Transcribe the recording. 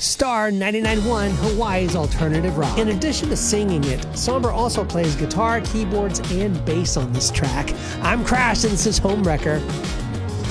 Star 99.1, Hawaii's alternative rock. In addition to singing it, Somber also plays guitar, keyboards, and bass on this track. I'm Crash, and this is Homewrecker.